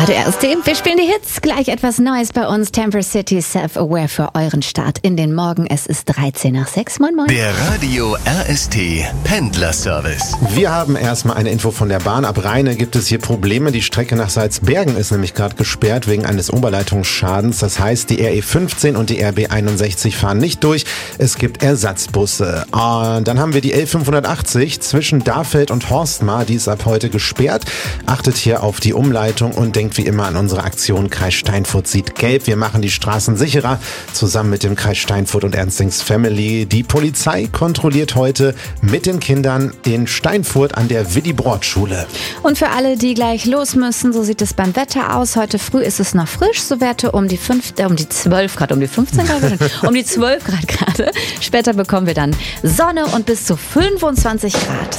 Radio RST. Wir spielen die Hits. Gleich etwas Neues bei uns. Temper City Self-Aware für euren Start in den Morgen. Es ist 13 nach 6. Moin, moin. Der Radio RST Pendlerservice. Wir haben erstmal eine Info von der Bahn. Ab Rheine gibt es hier Probleme. Die Strecke nach Salzbergen ist nämlich gerade gesperrt wegen eines Oberleitungsschadens. Das heißt, die RE15 und die RB 61 fahren nicht durch. Es gibt Ersatzbusse. Dann haben wir die L580 zwischen Dahfeld und Horstmar. Die ist ab heute gesperrt. Achtet hier auf die Umleitung und denkt wie immer an unsere Aktion Kreis Steinfurt sieht gelb. Wir machen die Straßen sicherer, zusammen mit dem Kreis Steinfurt und Ernstings Family. Die Polizei kontrolliert heute mit den Kindern in Steinfurt an der Willy-Brandt-Schule. Und für alle, die gleich los müssen, so sieht es beim Wetter aus. Heute früh ist es noch frisch, so Werte um die 12 Grad, um die 15 Grad, um die 12 Grad gerade. Später bekommen wir dann Sonne und bis zu 25 Grad.